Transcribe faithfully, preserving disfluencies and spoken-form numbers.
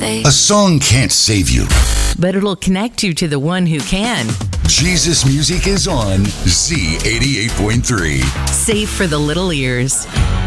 say. A song can't save you, but it'll connect you to the one who can. Jesus music is on Z eighty-eight point three. Safe for the little ears.